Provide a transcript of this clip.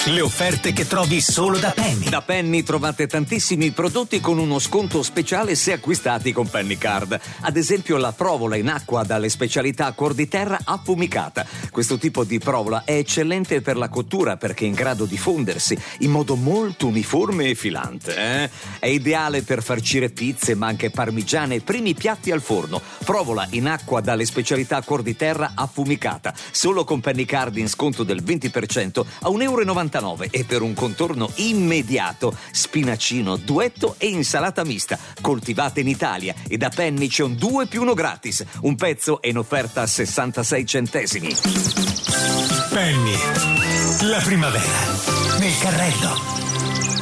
Le offerte che trovi solo da Penny. Da Penny trovate tantissimi prodotti con uno sconto speciale se acquistati con Penny Card. Ad esempio la provola in acqua dalle specialità Cuor di Terra affumicata. Questo tipo di provola è eccellente per la cottura perché è in grado di fondersi in modo molto uniforme e filante. È ideale per farcire pizze, ma anche parmigiane e primi piatti al forno. Provola in acqua dalle specialità Cuor di Terra affumicata. Solo con Penny Card in sconto del 20% a €1,99 e per un contorno immediato spinacino, duetto e insalata mista coltivate in Italia, e da Penny c'è un 2+1 gratis, un pezzo è in offerta a 66 centesimi. Penny, la primavera nel carrello.